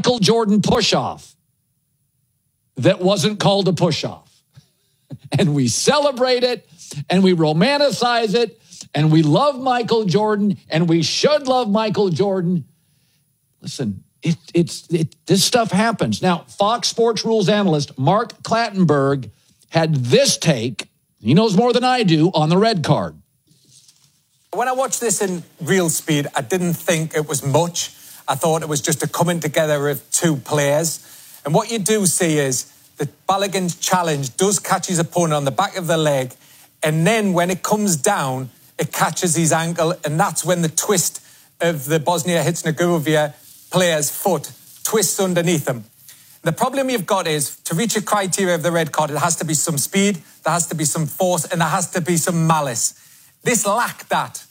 Michael Jordan push-off that wasn't called a push-off. And we celebrate it, and we romanticize it, and we love Michael Jordan, and we should love Michael Jordan. Listen, this stuff happens. Now, Fox Sports Rules analyst Mark Clattenburg had this take. He knows more than I do on the red card. When I watched this in real speed, I didn't think it was much. I thought it was just a coming together of two players. And what you do see is that Balogun's challenge does catch his opponent on the back of the leg. And then when it comes down, it catches his ankle. And that's when the twist of the Bosnia-Herzegovina player's foot twists underneath him. The problem you've got is, to reach a criteria of the red card, it has to be some speed, there has to be some force, and there has to be some malice. This lacked that.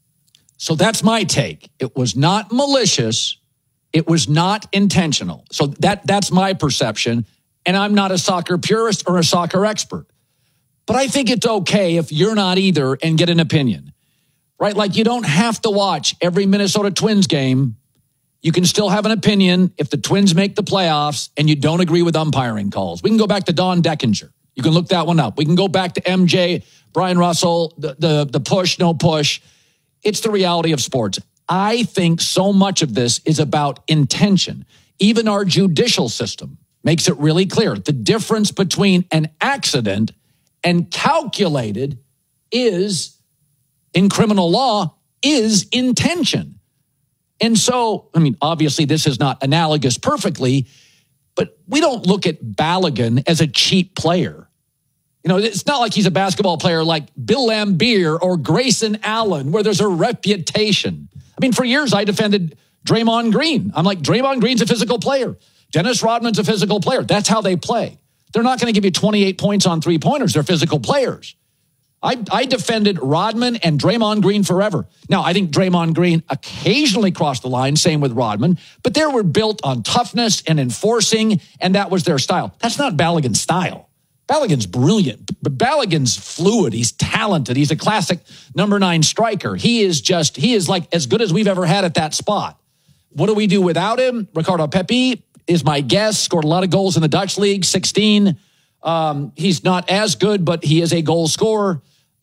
So that's my take. It was not malicious. It was not intentional. So that's my perception. And I'm not a soccer purist or a soccer expert. But I think it's okay if you're not either and get an opinion, right? Like, you don't have to watch every Minnesota Twins game. You can still have an opinion if the Twins make the playoffs and you don't agree with umpiring calls. We can go back to Don Deckinger. You can look that one up. We can go back to MJ, Brian Russell, the push, no push. It's the reality of sports. I think so much of this is about intention. Even our judicial system makes it really clear. The difference between an accident and calculated is, in criminal law, is intention. And so, I mean, obviously this is not analogous perfectly, but we don't look at Balogun as a cheap player. You know, it's not like he's a basketball player like Bill Laimbeer or Grayson Allen, where there's a reputation. I mean, for years I defended Draymond Green. I'm like, Draymond Green's a physical player. Dennis Rodman's a physical player. That's how they play. They're not going to give you 28 points on three-pointers. They're physical players. I defended Rodman and Draymond Green forever. Now, I think Draymond Green occasionally crossed the line, same with Rodman, but they were built on toughness and enforcing, and that was their style. That's not Balogun's style. Balogun's brilliant, but Balogun's fluid. He's talented. He's a classic number 9 striker. He is like as good as we've ever had at that spot. What do we do without him? Ricardo Pepi is my guess. Scored a lot of goals in the Dutch league, 16. He's not as good, but he is a goal scorer.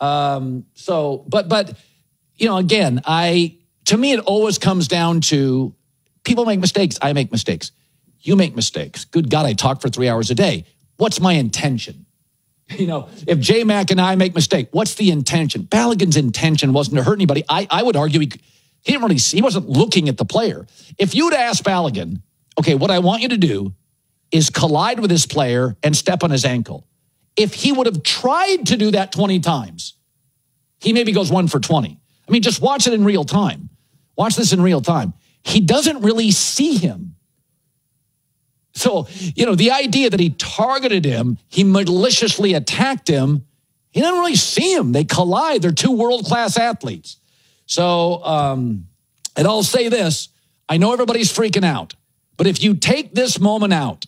But you know, again, to me, it always comes down to people make mistakes. I make mistakes. You make mistakes. Good God, I talk for 3 hours a day. What's my intention? You know, if J-Mac and I make mistake, what's the intention? Balogun's intention wasn't to hurt anybody. I would argue he wasn't looking at the player. If you'd ask Balogun, okay, what I want you to do is collide with this player and step on his ankle. If he would have tried to do that 20 times, he maybe goes 1 for 20. I mean, just watch it in real time. Watch this in real time. He doesn't really see him. So, you know, the idea that he targeted him, he maliciously attacked him, he didn't really see him. They collide. They're two world-class athletes. So, and I'll say this, I know everybody's freaking out, but if you take this moment out,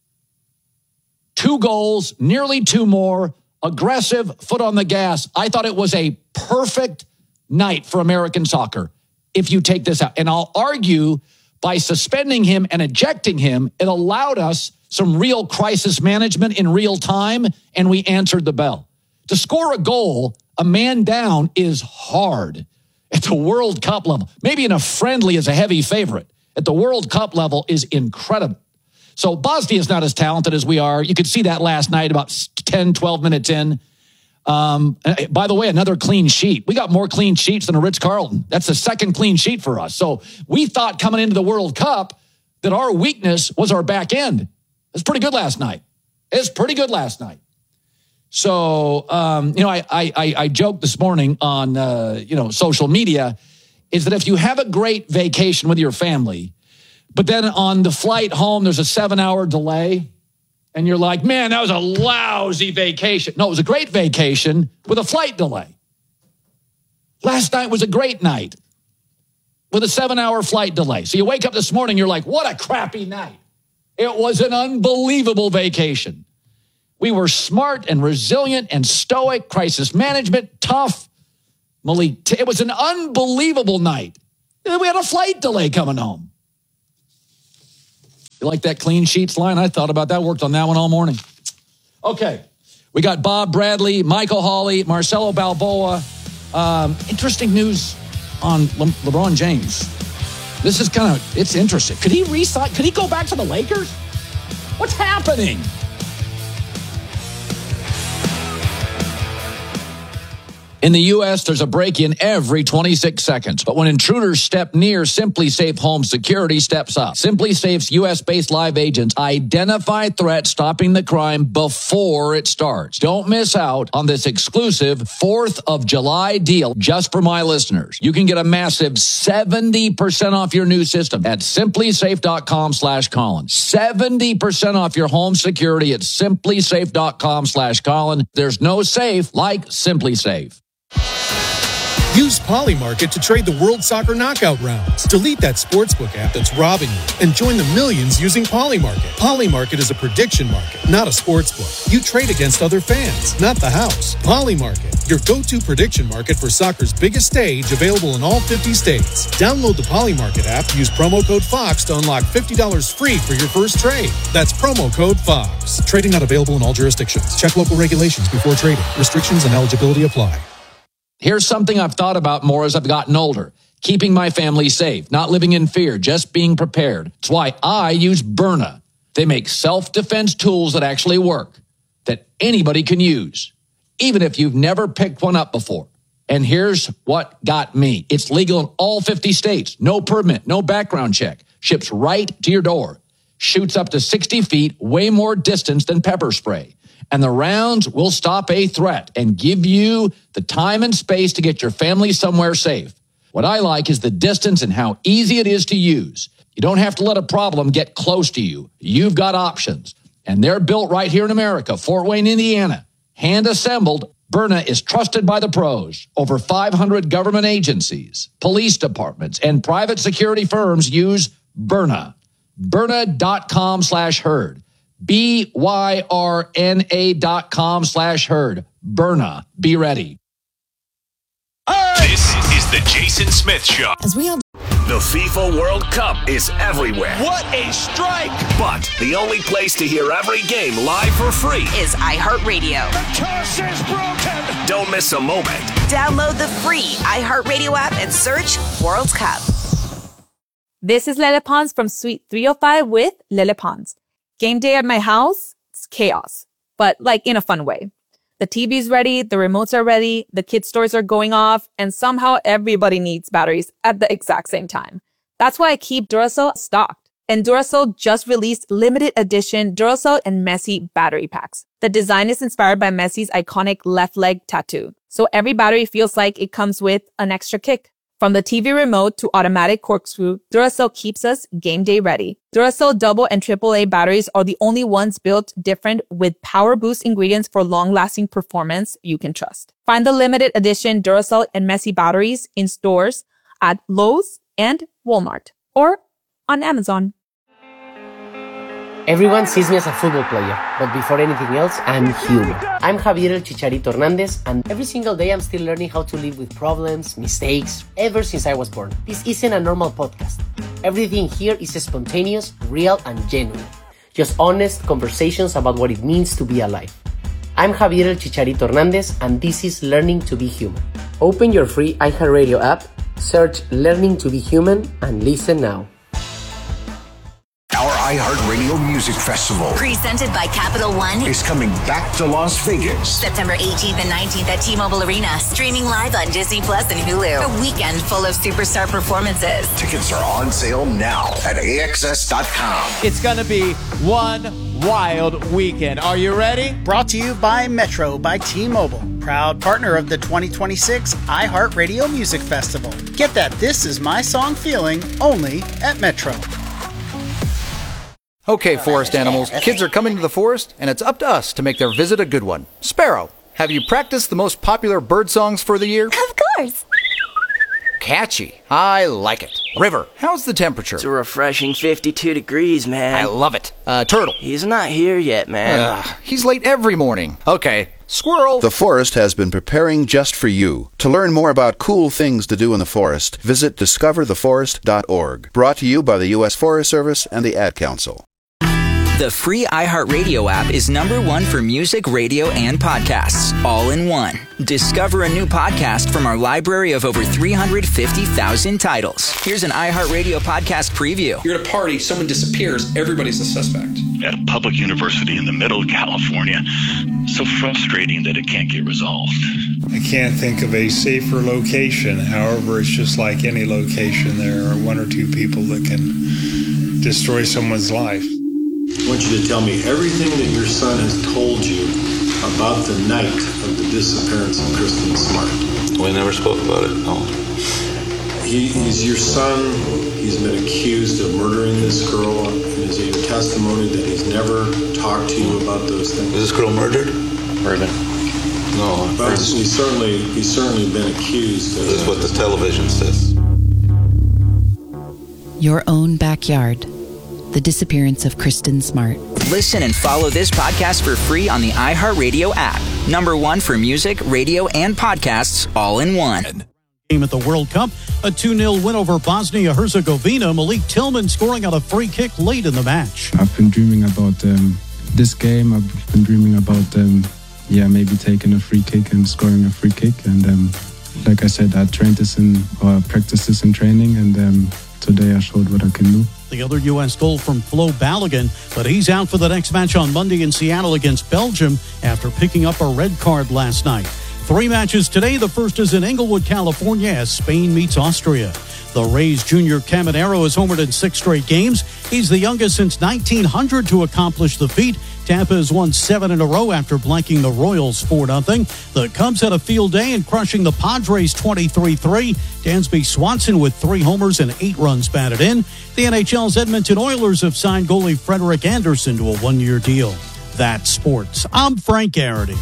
2 goals, nearly 2 more, aggressive, foot on the gas. I thought it was a perfect night for American soccer if you take this out. And I'll argue by suspending him and ejecting him, it allowed us some real crisis management in real time, and we answered the bell. To score a goal, a man down, is hard at the World Cup level. Maybe in a friendly as a heavy favorite. At the World Cup level is incredible. So Bosnia is not as talented as we are. You could see that last night about 10, 12 minutes in. By the way, another clean sheet. We got more clean sheets than a Ritz-Carlton. That's the second clean sheet for us. So we thought coming into the World Cup that our weakness was our back end. It's pretty good last night. So, you know, I joked this morning on, social media is that if you have a great vacation with your family, but then on the flight home, there's a 7-hour delay, and you're like, man, that was a lousy vacation. No, it was a great vacation with a flight delay. Last night was a great night with a 7-hour flight delay. So you wake up this morning, you're like, what a crappy night. It was an unbelievable vacation. We were smart and resilient and stoic, crisis management, tough. Malik, it was an unbelievable night. We had a flight delay coming home. You like that clean sheets line? I thought about that, worked on that one all morning. Okay. We got Bob Bradley, Michael Hawley, Marcelo Balboa. Interesting news on LeBron James. This is it's interesting. Could he resign? Could he go back to the Lakers? What's happening? In the U.S., there's a break-in every 26 seconds. But when intruders step near, SimpliSafe Home Security steps up. SimpliSafe's U.S.-based live agents identify threats, stopping the crime before it starts. Don't miss out on this exclusive 4th of July deal just for my listeners. You can get a massive 70% off your new system at SimpliSafe.com/Colin. 70% off your home security at SimpliSafe.com/Colin. There's no safe like SimpliSafe. Use Polymarket to trade the World Soccer Knockout rounds. Delete that sportsbook app that's robbing you and join the millions using Polymarket. Polymarket is a prediction market, not a sportsbook. You trade against other fans, not the house. Polymarket, your go-to prediction market for soccer's biggest stage, available in all 50 states. Download the Polymarket app, use promo code FOX to unlock $50 free for your first trade. That's promo code FOX. Trading not available in all jurisdictions. Check local regulations before trading. Restrictions and eligibility apply. Here's something I've thought about more as I've gotten older. Keeping my family safe, not living in fear, just being prepared. It's why I use Byrna. They make self-defense tools that actually work, that anybody can use, even if you've never picked one up before. And here's what got me. It's legal in all 50 states. No permit, no background check. Ships right to your door. Shoots up to 60 feet, way more distance than pepper spray. And the rounds will stop a threat and give you the time and space to get your family somewhere safe. What I like is the distance and how easy it is to use. You don't have to let a problem get close to you. You've got options. And they're built right here in America, Fort Wayne, Indiana. Hand assembled, Byrna is trusted by the pros. Over 500 government agencies, police departments, and private security firms use Byrna. Byrna.com/herd. BYRNA.com/herd. Byrna. Be ready. This is the Jason Smith Show. The FIFA World Cup is everywhere. What a strike! But the only place to hear every game live for free is iHeartRadio. The curse is broken! Don't miss a moment. Download the free iHeartRadio app and search World Cup. This is Lele Pons from Suite 305 with Lele Pons. Game day at my house, it's chaos, but like in a fun way. The TV's ready, the remotes are ready, the kids' toys are going off, and somehow everybody needs batteries at the exact same time. That's why I keep Duracell stocked. And Duracell just released limited edition Duracell and Messi battery packs. The design is inspired by Messi's iconic left leg tattoo. So every battery feels like it comes with an extra kick. From the TV remote to automatic corkscrew, Duracell keeps us game day ready. Duracell double and AAA batteries are the only ones built different with power boost ingredients for long-lasting performance you can trust. Find the limited edition Duracell and Messi batteries in stores at Lowe's and Walmart or on Amazon. Everyone sees me as a football player, but before anything else, I'm human. I'm Javier El Chicharito Hernandez, and every single day I'm still learning how to live with problems, mistakes, ever since I was born. This isn't a normal podcast. Everything here is spontaneous, real, and genuine. Just honest conversations about what it means to be alive. I'm Javier El Chicharito Hernandez, and this is Learning to be Human. Open your free iHeartRadio app, search Learning to be Human, and listen now. Our iHeartRadio Music Festival, Presented by Capital One, is coming back to Las Vegas. September 18th and 19th at T-Mobile Arena. Streaming live on Disney Plus and Hulu. A weekend full of superstar performances. Tickets are on sale now at AXS.com. It's going to be one wild weekend. Are you ready? Brought to you by Metro by T-Mobile, proud partner of the 2026 iHeartRadio Music Festival. Get that This Is My Song feeling only at Metro. Okay, forest animals, kids are coming to the forest, and it's up to us to make their visit a good one. Sparrow, have you practiced the most popular bird songs for the year? Of course. Catchy. I like it. River, how's the temperature? It's a refreshing 52 degrees, man. I love it. Turtle. He's not here yet, man. He's late every morning. Okay. Squirrel. The forest has been preparing just for you. To learn more about cool things to do in the forest, visit discovertheforest.org. Brought to you by the U.S. Forest Service and the Ad Council. The free iHeartRadio app is #1 for music, radio, and podcasts, all in one. Discover a new podcast from our library of over 350,000 titles. Here's an iHeartRadio podcast preview. You're at a party, someone disappears, everybody's a suspect. At a public university in the middle of California, so frustrating that it can't get resolved. I can't think of a safer location. However, it's just like any location. There are one or two people that can destroy someone's life. I want you to tell me everything that your son has told you about the night of the disappearance of Kristen Smart. We never spoke about it, no. He's your son. He's been accused of murdering this girl. And is it your testimony that he's never talked to you about those things? Was this girl murdered? Murdered. No. But he's certainly been accused. This is what the television says. Your own backyard. The disappearance of Kristen Smart. Listen and follow this podcast for free on the iHeartRadio app. #1 for music, radio, and podcasts, all in one. Game at the World Cup, a 2-0 win over Bosnia-Herzegovina. Malik Tillman scoring on a free kick late in the match. I've been dreaming about this game. I've been dreaming about maybe taking a free kick and scoring a free kick. And like I said, I practiced this in training, and today I showed what I can do. The other U.S. goal from Flo Balogun, but he's out for the next match on Monday in Seattle against Belgium after picking up a red card last night. 3 matches today. The first is in Inglewood, California, as Spain meets Austria. The Rays' Junior Caminero has homered in 6 straight games. He's the youngest since 1900 to accomplish the feat. Tampa has won 7 in a row after blanking the Royals 4-0. The Cubs had a field day in crushing the Padres 23-3. Dansby Swanson with 3 homers and 8 runs batted in. The NHL's Edmonton Oilers have signed goalie Frederik Andersen to a 1-year deal. That's sports. I'm Frank Garrity.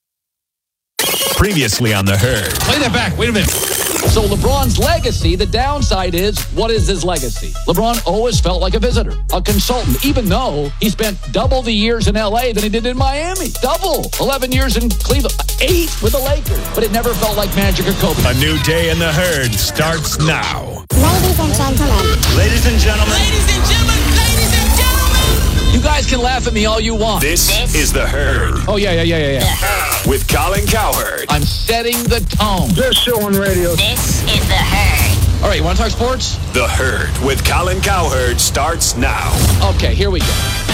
Previously on The Herd. Play that back. Wait a minute. So LeBron's legacy, the downside is, what is his legacy? LeBron always felt like a visitor, a consultant, even though he spent double the years in L.A. than he did in Miami. Double. 11 years in Cleveland. 8 with the Lakers. But it never felt like magic or Kobe. A new day in The Herd starts now. Ladies and gentlemen. Ladies and gentlemen. Ladies and gentlemen. Ladies and gentlemen. You guys can laugh at me all you want. This is The Herd. Oh, yeah. With Colin Cowherd. I'm setting the tone. This show on radio. This is The Herd. All right, you want to talk sports? The Herd with Colin Cowherd starts now. Okay, here we go.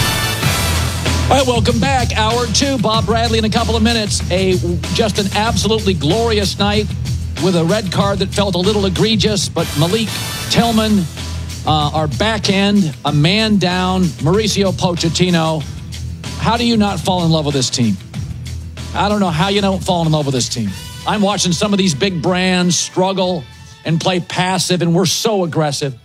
All right, welcome back. Hour 2, Bob Bradley in a couple of minutes. Just an absolutely glorious night with a red card that felt a little egregious, but Malik Tillman, our back end, a man down, Mauricio Pochettino. How do you not fall in love with this team? I don't know how you don't fall in love with this team. I'm watching some of these big brands struggle and play passive, and we're so aggressive.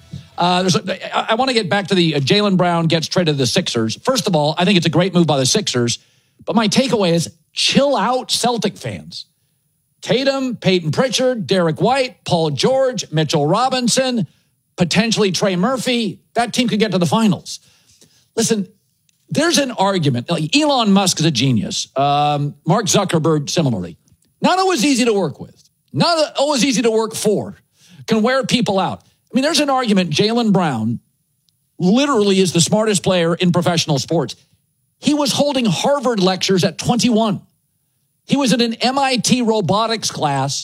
I want to get back to the Jaylen Brown gets traded to the Sixers. First of all, I think it's a great move by the Sixers, but my takeaway is chill out, Celtic fans. Tatum, Peyton Pritchard, Derek White, Paul George, Mitchell Robinson, potentially Trey Murphy. That team could get to the finals. Listen, there's an argument. Like Elon Musk is a genius. Mark Zuckerberg, similarly. Not always easy to work with. Not always easy to work for. Can wear people out. I mean, there's an argument. Jaylen Brown literally is the smartest player in professional sports. He was holding Harvard lectures at 21. He was in an MIT robotics class.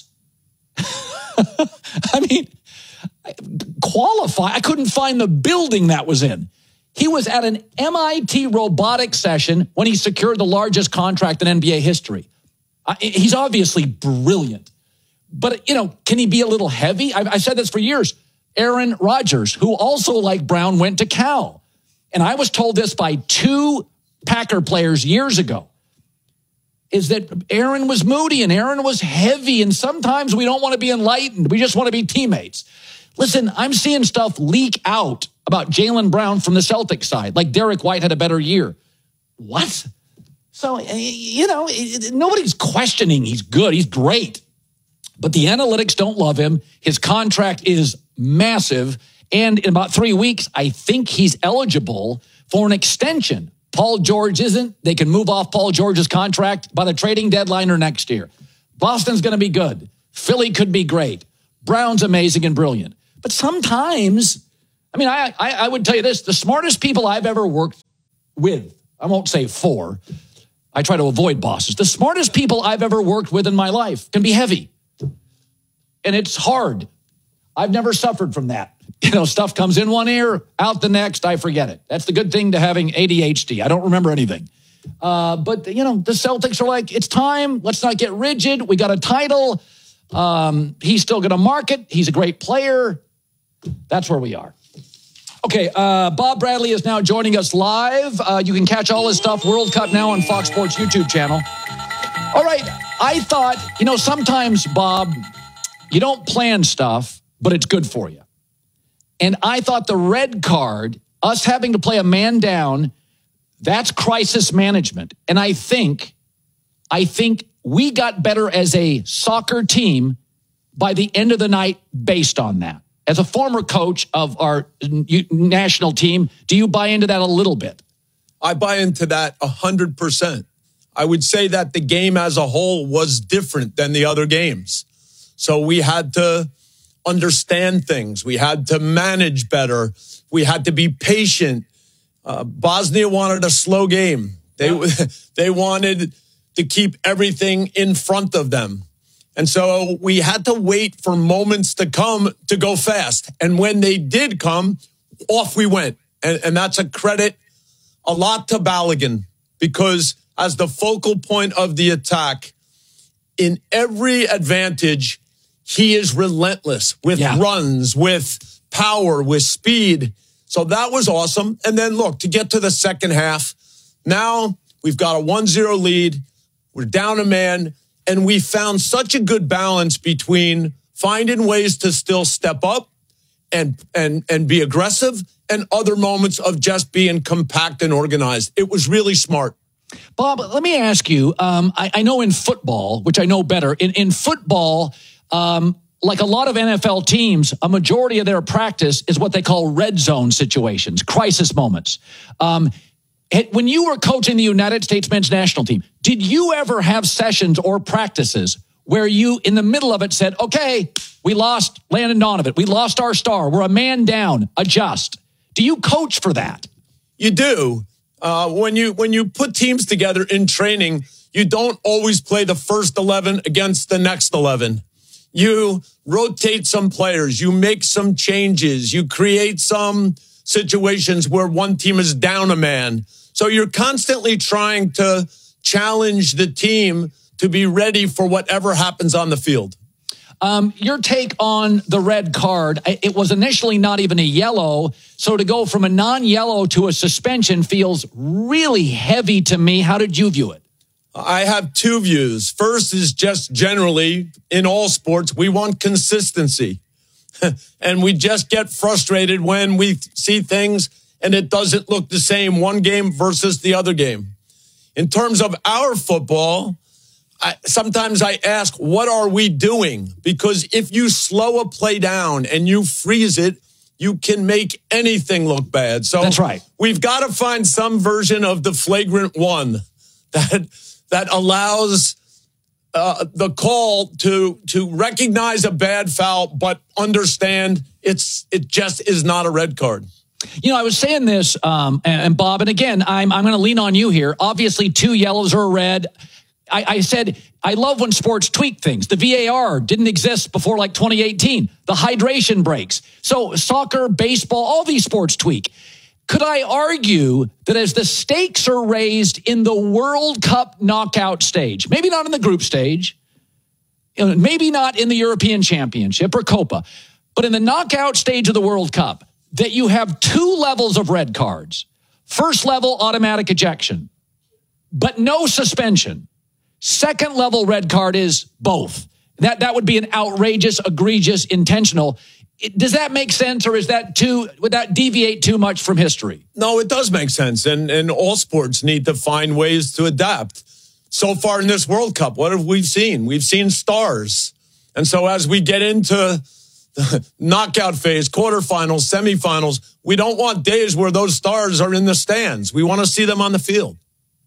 I mean, qualify. I couldn't find the building that was in. He was at an MIT robotics session when he secured the largest contract in NBA history. He's obviously brilliant. But, can he be a little heavy? I've said this for years. Aaron Rodgers, who also, like Brown, went to Cal. And I was told this by 2 Packer players years ago, is that Aaron was moody and Aaron was heavy. And sometimes we don't want to be enlightened. We just want to be teammates. Listen, I'm seeing stuff leak out about Jaylen Brown from the Celtics side, like Derek White had a better year. What? So, nobody's questioning he's good. He's great. But the analytics don't love him. His contract is massive. And in about 3 weeks, I think he's eligible for an extension. Paul George isn't. They can move off Paul George's contract by the trading deadline or next year. Boston's going to be good. Philly could be great. Brown's amazing and brilliant. But sometimes, I would tell you this, the smartest people I've ever worked with, I won't say for, I try to avoid bosses. The smartest people I've ever worked with in my life can be heavy. And it's hard. I've never suffered from that. Stuff comes in one ear, out the next, I forget it. That's the good thing to having ADHD. I don't remember anything. But the Celtics are like, it's time. Let's not get rigid. We got a title. He's still going to market. He's a great player. That's where we are. Okay, Bob Bradley is now joining us live. You can catch all his stuff, World Cup now on Fox Sports YouTube channel. All right, I thought, sometimes, Bob, you don't plan stuff, but it's good for you. And I thought the red card, us having to play a man down, that's crisis management. And I think we got better as a soccer team by the end of the night based on that. As a former coach of our national team, do you buy into that a little bit? I buy into that 100%. I would say that the game as a whole was different than the other games. So we had to understand things. We had to manage better. We had to be patient. Bosnia wanted a slow game. They wanted to keep everything in front of them. And so we had to wait for moments to come to go fast. And when they did come, off we went. And that's a credit a lot to Balogun, because as the focal point of the attack, in every advantage, he is relentless with runs, with power, with speed. So that was awesome. And then look, to get to the second half, now we've got a 1-0 lead. We're down a man. And we found such a good balance between finding ways to still step up and be aggressive, and other moments of just being compact and organized. It was really smart. Bob, let me ask you, I know in football, which I know better, in football, like a lot of NFL teams, a majority of their practice is what they call red zone situations, crisis moments. When you were coaching the United States men's national team, did you ever have sessions or practices where you, in the middle of it, said, okay, we lost Landon Donovan. We lost our star. We're a man down. Adjust. Do you coach for that? You do. When you put teams together in training, you don't always play the first 11 against the next 11. You rotate some players. You make some changes. You create some situations where one team is down a man. So you're constantly trying to challenge the team to be ready for whatever happens on the field. Your take on the red card, it was initially not even a yellow. So to go from a non-yellow to a suspension feels really heavy to me. How did you view it? I have two views. First is just generally in all sports, we want consistency. And we just get frustrated when we see things and it doesn't look the same one game versus the other game. In terms of our football, sometimes I ask, what are we doing? Because if you slow a play down and you freeze it, you can make anything look bad. So that's right. We've got to find some version of the flagrant one that allows the call to recognize a bad foul, but understand it just is not a red card. I was saying this, and Bob, and again, I'm going to lean on you here. Obviously, 2 yellows or a red. I said, I love when sports tweak things. The VAR didn't exist before like 2018. The hydration breaks. So soccer, baseball, all these sports tweak. Could I argue that as the stakes are raised in the World Cup knockout stage, maybe not in the group stage, maybe not in the European Championship or Copa, but in the knockout stage of the World Cup, that you have 2 levels of red cards. First level, automatic ejection, but no suspension. Second level red card is both. That would be an outrageous, egregious, intentional. Does that make sense, or would that deviate too much from history? No, it does make sense. And all sports need to find ways to adapt. So far in this World Cup, what have we seen? We've seen stars. And so as we get into the knockout phase, quarterfinals, semifinals, we don't want days where those stars are in the stands. We want to see them on the field.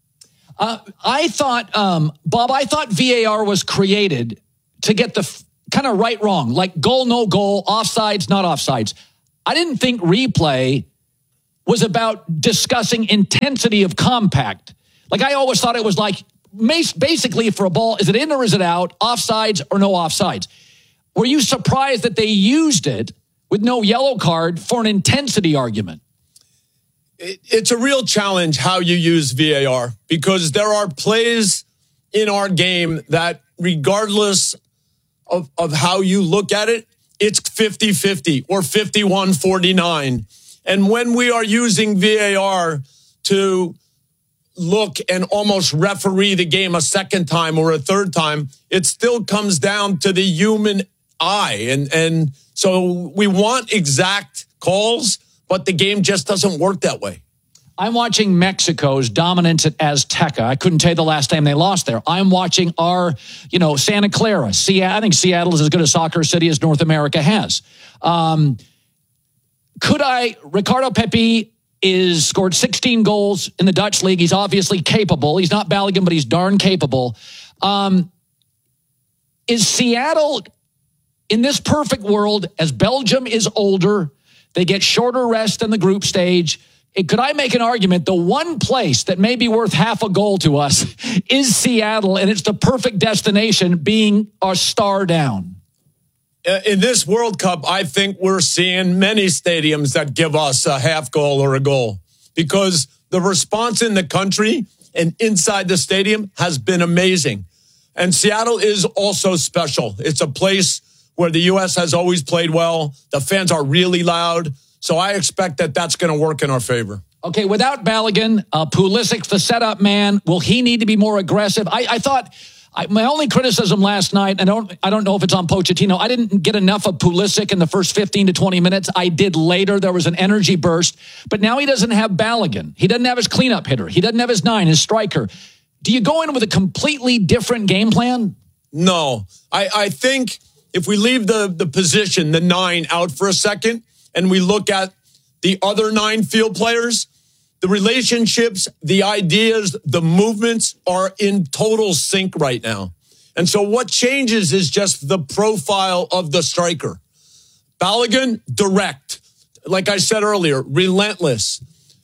I thought, Bob, VAR was created to get the kind of right, wrong, like goal, no goal, offsides, not offsides. I didn't think replay was about discussing intensity of contact. Like, I always thought it was like, basically for a ball, is it in or is it out? Offsides or no offsides? Were you surprised that they used it with no yellow card for an intensity argument? It's a real challenge how you use VAR, because there are plays in our game that, regardless of how you look at it, it's 50-50 or 51-49. And when we are using VAR to look and almost referee the game a second time or a third time, it still comes down to the human eye. And so we want exact calls, but the game just doesn't work that way. I'm watching Mexico's dominance at Azteca. I couldn't tell you the last time they lost there. I'm watching our, Santa Clara. I think Seattle is as good a soccer city as North America has. Ricardo Pepi scored 16 goals in the Dutch league. He's obviously capable. He's not Balogun, but he's darn capable. Is Seattle, in this perfect world, as Belgium is older, they get shorter rest in the group stage, could I make an argument the one place that may be worth half a goal to us is Seattle, and it's the perfect destination, being our star down? In this World Cup, I think we're seeing many stadiums that give us a half goal or a goal, because the response in the country and inside the stadium has been amazing. And Seattle is also special. It's a place where the U.S. has always played well. The fans are really loud. So I expect that that's going to work in our favor. Okay, without Balogun, Pulisic's the setup man. Will he need to be more aggressive? I thought my only criticism last night, I don't know if it's on Pochettino, I didn't get enough of Pulisic in the first 15 to 20 minutes. I did later. There was an energy burst. But now he doesn't have Balogun. He doesn't have his cleanup hitter. He doesn't have his 9, his striker. Do you go in with a completely different game plan? No. I think if we leave the position, the 9, out for a second, and we look at the other 9 field players, the relationships, the ideas, the movements are in total sync right now. And so what changes is just the profile of the striker. Balogun, direct. Like I said earlier, relentless.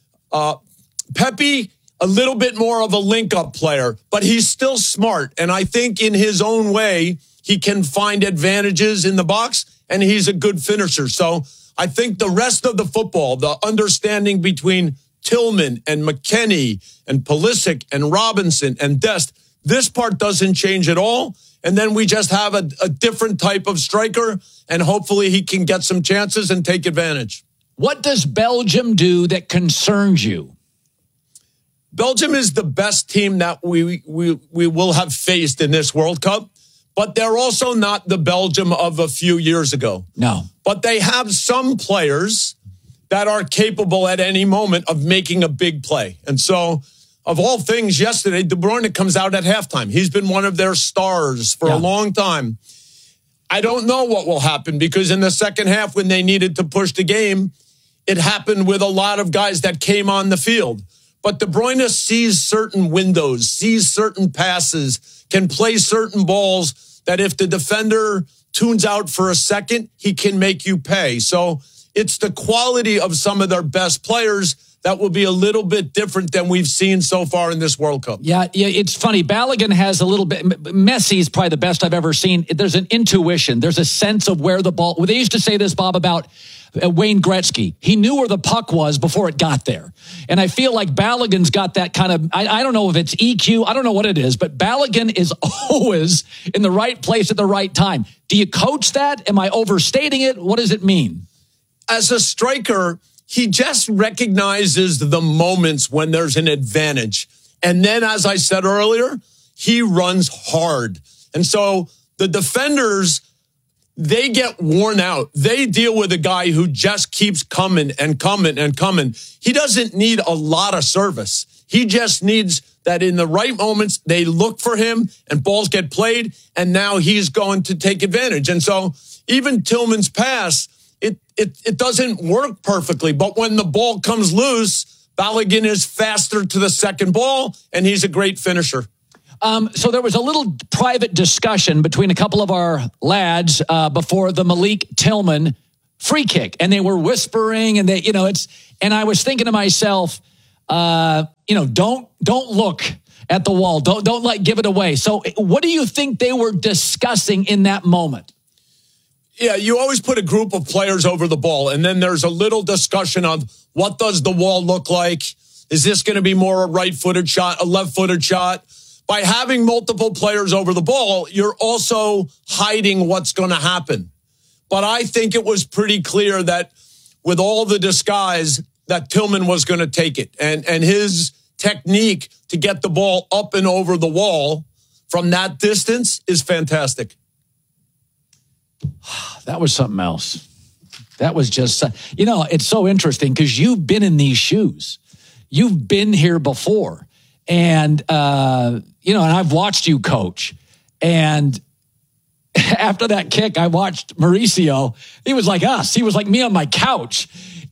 Pepi, a little bit more of a link-up player, but he's still smart. And I think in his own way, he can find advantages in the box, and he's a good finisher. So I think the rest of the football, the understanding between Tillman and McKennie and Pulisic and Robinson and Dest, this part doesn't change at all. And then we just have a different type of striker, and hopefully he can get some chances and take advantage. What does Belgium do that concerns you? Belgium is the best team that we will have faced in this World Cup. But they're also not the Belgium of a few years ago. No. But they have some players that are capable at any moment of making a big play. And so, of all things, yesterday, De Bruyne comes out at halftime. He's been one of their stars for a long time. I don't know what will happen, because in the second half, when they needed to push the game, it happened with a lot of guys that came on the field. But De Bruyne sees certain windows, sees certain passes, can play certain balls that if the defender tunes out for a second, he can make you pay. So it's the quality of some of their best players that will be a little bit different than we've seen so far in this World Cup. Yeah, it's funny. Balogun has a little bit. Messi is probably the best I've ever seen. There's an intuition. There's a sense of where the ball. Well, they used to say this, Bob, about Wayne Gretzky. He knew where the puck was before it got there. And I feel like Balogun's got that kind of, I don't know if it's EQ, I don't know what it is, but Balogun is always in the right place at the right time. Do you coach that? Am I overstating it? What does it mean? As a striker, he just recognizes the moments when there's an advantage. And then, as I said earlier, he runs hard. And so the defenders, they get worn out. They deal with a guy who just keeps coming and coming and coming. He doesn't need a lot of service. He just needs that in the right moments, they look for him and balls get played, and now he's going to take advantage. And so even Tillman's pass, it doesn't work perfectly, but when the ball comes loose, Balogun is faster to the second ball, and he's a great finisher. So there was a little private discussion between a couple of our lads before the Malik Tillman free kick. And they were whispering and and I was thinking to myself, don't look at the wall. Don't give it away. So what do you think they were discussing in that moment? Yeah, you always put a group of players over the ball, and then there's a little discussion of what does the wall look like? Is this going to be more a right-footed shot, a left-footed shot? By having multiple players over the ball, you're also hiding what's going to happen. But I think it was pretty clear that with all the disguise, that Tillman was going to take it. And his technique to get the ball up and over the wall from that distance is fantastic. That was something else. That was just, it's so interesting because you've been in these shoes. You've been here before. And, and I've watched you coach. And after that kick, I watched Mauricio. He was like us. He was like me on my couch.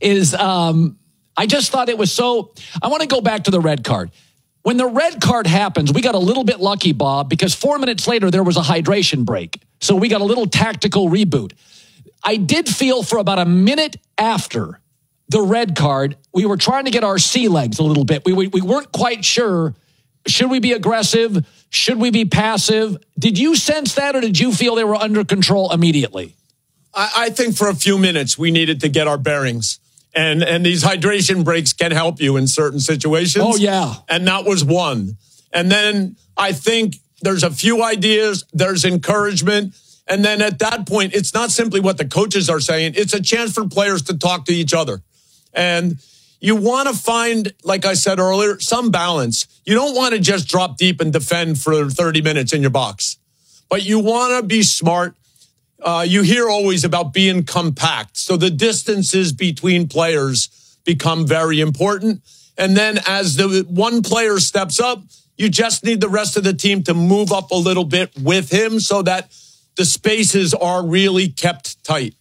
I just thought it was so, I want to go back to the red card. When the red card happens, we got a little bit lucky, Bob, because 4 minutes later, there was a hydration break. So we got a little tactical reboot. I did feel for about a minute after the red card, we were trying to get our sea legs a little bit. We weren't quite sure. Should we be aggressive? Should we be passive? Did you sense that, or did you feel they were under control immediately? I think for a few minutes, we needed to get our bearings. And these hydration breaks can help you in certain situations. Oh, yeah. And that was one. And then I think there's a few ideas. There's encouragement. And then at that point, it's not simply what the coaches are saying. It's a chance for players to talk to each other. And you want to find, like I said earlier, some balance. You don't want to just drop deep and defend for 30 minutes in your box. But you want to be smart. You hear always about being compact. So the distances between players become very important. And then as the one player steps up, you just need the rest of the team to move up a little bit with him so that the spaces are really kept tight.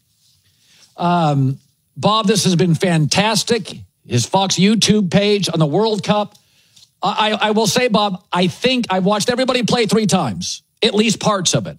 Bob, this has been fantastic. His Fox YouTube page on the World Cup. I will say, Bob, I think I've watched everybody play 3 times, at least parts of it.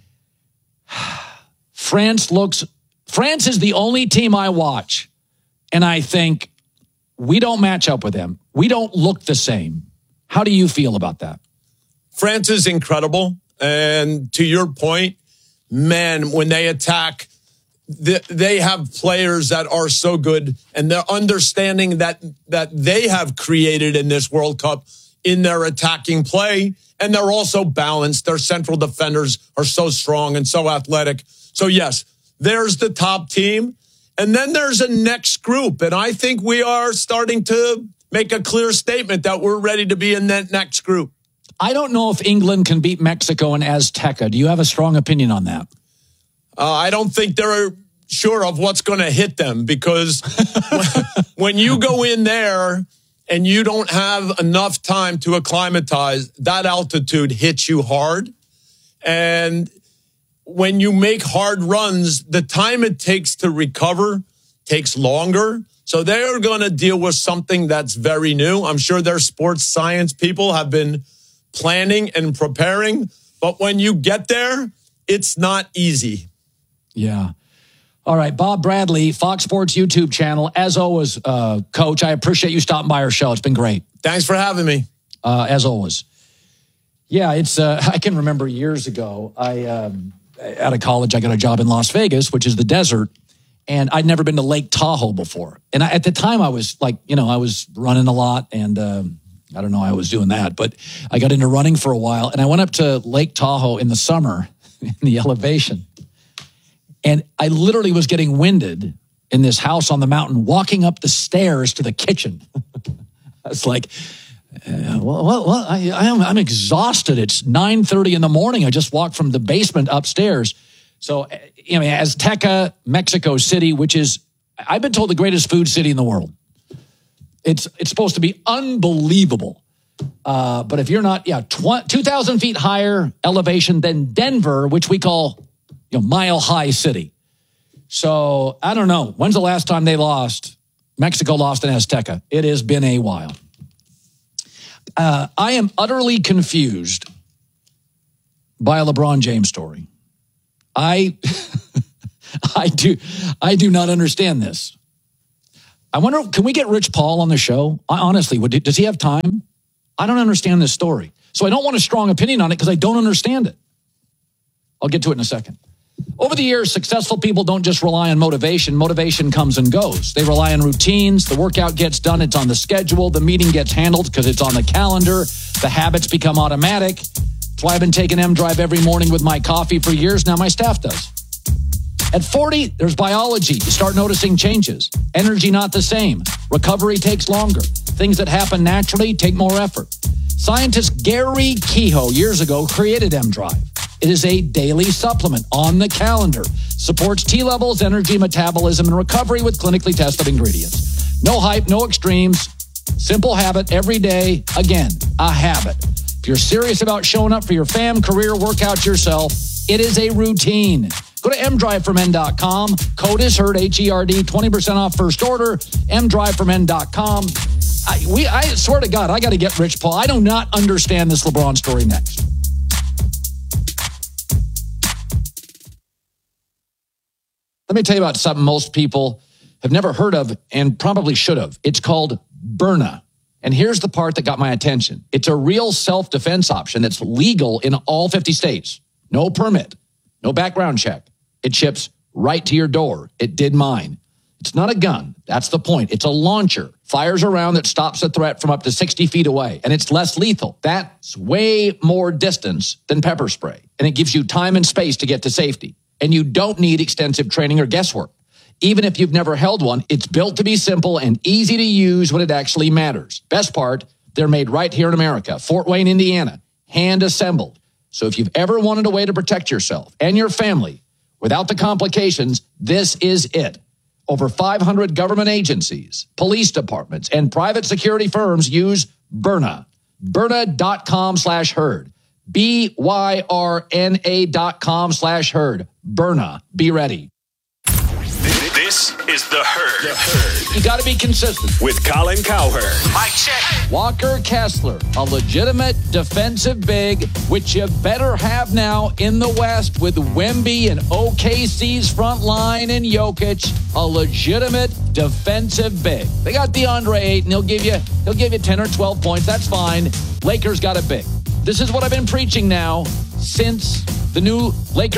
France is the only team I watch, and I think we don't match up with them. We don't look the same. How do you feel about that? France is incredible. And to your point, man, when they attack, they have players that are so good, and they're understanding that they have created in this World Cup in their attacking play. And they're also balanced. Their central defenders are so strong and so athletic. So, yes, there's the top team. And then there's a next group. And I think we are starting to make a clear statement that we're ready to be in that next group. I don't know if England can beat Mexico and Azteca. Do you have a strong opinion on that? I don't think they're sure of what's going to hit them, because when you go in there and you don't have enough time to acclimatize, that altitude hits you hard. And when you make hard runs, the time it takes to recover takes longer. So they're going to deal with something that's very new. I'm sure their sports science people have been planning and preparing. But when you get there, it's not easy. Yeah. All right, Bob Bradley, Fox Sports YouTube channel. As always, Coach, I appreciate you stopping by our show. It's been great. Thanks for having me. As always. Yeah, it's. I can remember years ago, out of college, I got a job in Las Vegas, which is the desert, and I'd never been to Lake Tahoe before. And at the time, I was I was running a lot, and I don't know how I was doing that, but I got into running for a while, and I went up to Lake Tahoe in the summer in the elevation. And I literally was getting winded in this house on the mountain, walking up the stairs to the kitchen. I was like, I'm exhausted. It's 9:30 in the morning. I just walked from the basement upstairs. So, Azteca, Mexico City, which is, I've been told, the greatest food city in the world. It's supposed to be unbelievable. But if you're not, 2,000 feet higher elevation than Denver, which we call Mile High City. So I don't know. When's the last time they lost? Mexico lost in Azteca. It has been a while. I am utterly confused by a LeBron James story. I do not understand this. I wonder, can we get Rich Paul on the show? Honestly, does he have time? I don't understand this story. So I don't want a strong opinion on it because I don't understand it. I'll get to it in a second. Over the years, successful people don't just rely on motivation. Motivation comes and goes. They rely on routines. The workout gets done. It's on the schedule. The meeting gets handled because it's on the calendar. The habits become automatic. That's why I've been taking M-Drive every morning with my coffee for years. Now my staff does. At 40, there's biology. You start noticing changes. Energy not the same. Recovery takes longer. Things that happen naturally take more effort. Scientist Gary Kehoe years ago created M-Drive. It is a daily supplement on the calendar. Supports T-levels, energy, metabolism, and recovery with clinically tested ingredients. No hype, no extremes. Simple habit every day. Again, a habit. If you're serious about showing up for your fam, career, workout yourself, it is a routine. Go to mdriveformen.com. Code is HERD, H-E-R-D, 20% off first order. mdriveformen.com. I swear to God, I got to get Rich Paul. I do not understand this LeBron story next. Let me tell you about something most people have never heard of and probably should have. It's called Byrna. And here's the part that got my attention. It's a real self-defense option that's legal in all 50 states. No permit, no background check. It ships right to your door. It did mine. It's not a gun. That's the point. It's a launcher. Fires a round that stops a threat from up to 60 feet away. And it's less lethal. That's way more distance than pepper spray. And it gives you time and space to get to safety. And you don't need extensive training or guesswork. Even if you've never held one, it's built to be simple and easy to use when it actually matters. Best part, they're made right here in America, Fort Wayne, Indiana, hand assembled. So if you've ever wanted a way to protect yourself and your family without the complications, this is it. Over 500 government agencies, police departments, and private security firms use Byrna. Byrna.com/herd. BYRNA.com/herd. Byrna. Be ready. This is The Herd. You got to be consistent. With Colin Cowherd. Mike check. Walker Kessler, a legitimate defensive big, which you better have now in the West with Wemby and OKC's front line and Jokic, a legitimate defensive big. They got DeAndre Ayton. He'll give you 10 or 12 points. That's fine. Lakers got a big. This is what I've been preaching now since the new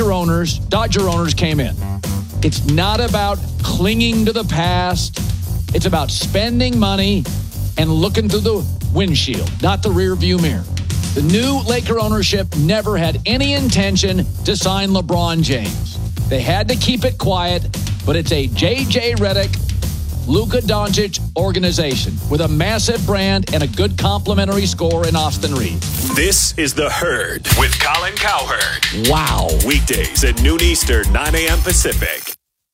Dodger owners came in. It's not about clinging to the past. It's about spending money and looking through the windshield, not the rear view mirror. The new Laker ownership never had any intention to sign LeBron James. They had to keep it quiet, but it's a J.J. Redick, Luka Doncic organization with a massive brand and a good complimentary score in Austin Reed. This is The Herd with Colin Cowherd. Wow. Weekdays at noon Eastern, 9 a.m. Pacific.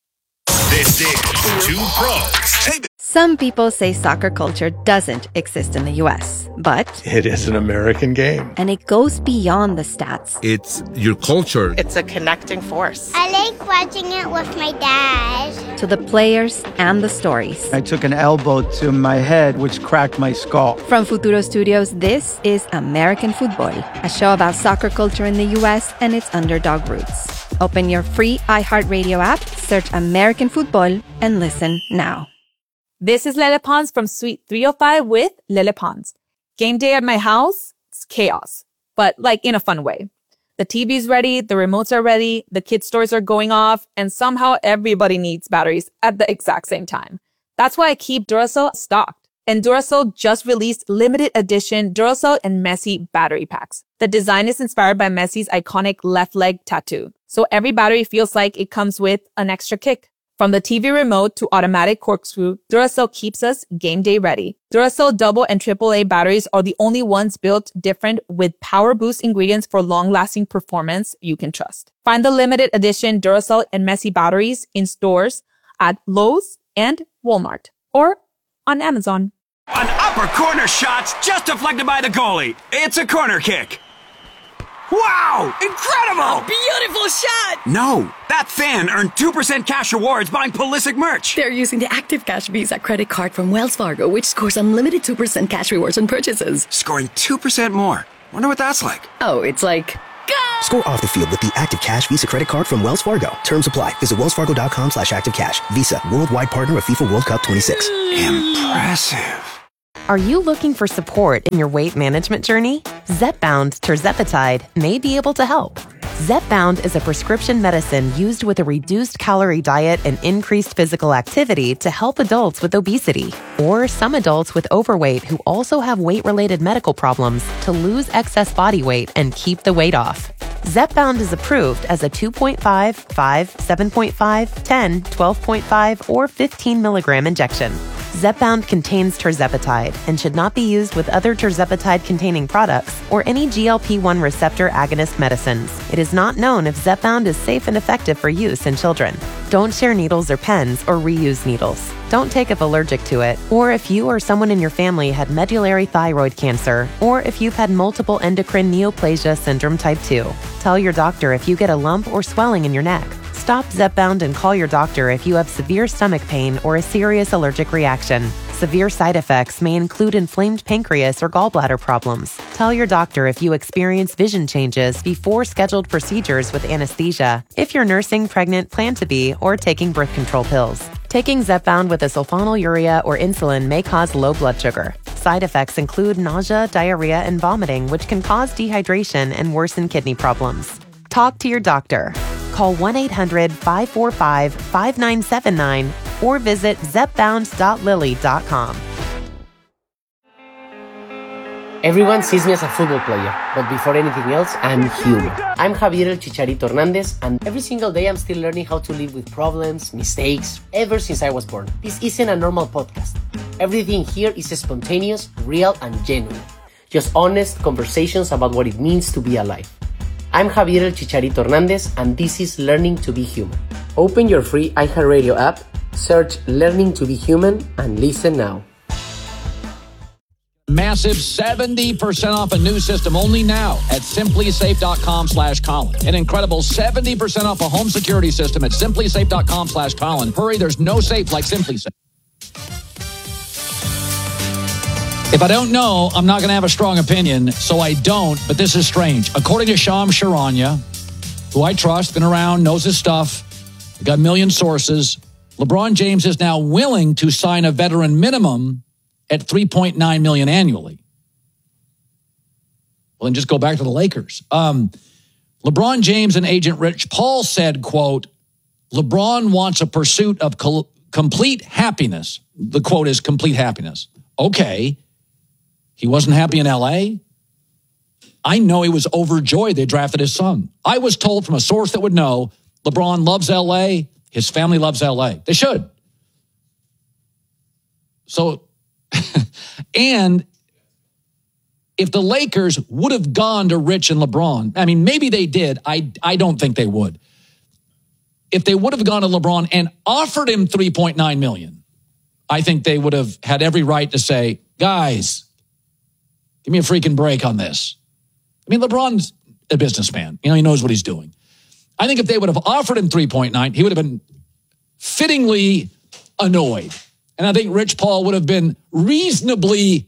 This is Two Pros. Some people say soccer culture doesn't exist in the U.S., but it is an American game. And it goes beyond the stats. It's your culture. It's a connecting force. I like watching it with my dad. To the players and the stories. I took an elbow to my head, which cracked my skull. From Futuro Studios, this is American Football, a show about soccer culture in the U.S. and its underdog roots. Open your free iHeartRadio app, search American Football, and listen now. This is Lele Pons from Suite 305 with Lele Pons. Game day at my house, it's chaos, but like in a fun way. The TV's ready, the remotes are ready, the kids' toys are going off, and somehow everybody needs batteries at the exact same time. That's why I keep Duracell stocked. And Duracell just released limited edition Duracell and Messi battery packs. The design is inspired by Messi's iconic left leg tattoo. So every battery feels like it comes with an extra kick. From the TV remote to automatic corkscrew, Duracell keeps us game day ready. Duracell double and AAA batteries are the only ones built different with power boost ingredients for long-lasting performance you can trust. Find the limited edition Duracell and Messi batteries in stores at Lowe's and Walmart or on Amazon. An upper corner shot's just deflected by the goalie. It's a corner kick. Wow! Incredible! Beautiful shot! No, that fan earned 2% cash rewards buying Pulisic merch. They're using the Active Cash Visa credit card from Wells Fargo, which scores unlimited 2% cash rewards on purchases. Scoring 2% more. Wonder what that's like. Oh, it's like... Score off the field with the Active Cash Visa credit card from Wells Fargo. Terms apply. Visit wellsfargo.com/activecash. Visa, worldwide partner of FIFA World Cup 26. Impressive. Are you looking for support in your weight management journey? Zepbound tirzepatide may be able to help. Zepbound is a prescription medicine used with a reduced calorie diet and increased physical activity to help adults with obesity or some adults with overweight who also have weight-related medical problems to lose excess body weight and keep the weight off. Zepbound is approved as a 2.5, 5, 7.5, 10, 12.5, or 15 milligram injection. Zepbound contains tirzepatide and should not be used with other tirzepatide-containing products or any GLP-1 receptor agonist medicines. It is not known if Zepbound is safe and effective for use in children. Don't share needles or pens or reuse needles. Don't take if allergic to it, or if you or someone in your family had medullary thyroid cancer, or if you've had multiple endocrine neoplasia syndrome type 2. Tell your doctor if you get a lump or swelling in your neck. Stop Zepbound and call your doctor if you have severe stomach pain or a serious allergic reaction. Severe side effects may include inflamed pancreas or gallbladder problems. Tell your doctor if you experience vision changes before scheduled procedures with anesthesia, if you're nursing, pregnant, plan to be, or taking birth control pills. Taking Zepbound with a sulfonylurea or insulin may cause low blood sugar. Side effects include nausea, diarrhea, and vomiting, which can cause dehydration and worsen kidney problems. Talk to your doctor. Call 1-800-545-5979 or visit zepbound.lilly.com. Everyone sees me as a football player, but before anything else, I'm human. I'm Javier El Chicharito Hernandez, and every single day I'm still learning how to live with problems, mistakes, ever since I was born. This isn't a normal podcast. Everything here is spontaneous, real, and genuine. Just honest conversations about what it means to be alive. I'm Javier El Chicharito Hernandez, and this is Learning to be Human. Open your free iHeartRadio app, search Learning to be Human, and listen now. Massive 70% off a new system only now at simplysafe.com/Colin. An incredible 70% off a home security system at simplysafe.com/Colin. Hurry, there's no safe like SimpliSafe. If I don't know, I'm not going to have a strong opinion, so I don't, but this is strange. According to Shams Charania, who I trust, been around, knows his stuff, got a million sources, LeBron James is now willing to sign a veteran minimum at $3.9 million annually. Well, then just go back to the Lakers. LeBron James and agent Rich Paul said, quote, LeBron wants a pursuit of complete happiness. The quote is complete happiness. Okay. He wasn't happy in L.A.? I know he was overjoyed they drafted his son. I was told from a source that would know LeBron loves L.A., his family loves L.A. They should. So, and if the Lakers would have gone to Rich and LeBron, I mean, maybe they did. I don't think they would. If they would have gone to LeBron and offered him $3.9 million, I think they would have had every right to say, guys, give me a freaking break on this. I mean, LeBron's a businessman. You know, he knows what he's doing. I think if they would have offered him 3.9, he would have been fittingly annoyed. And I think Rich Paul would have been reasonably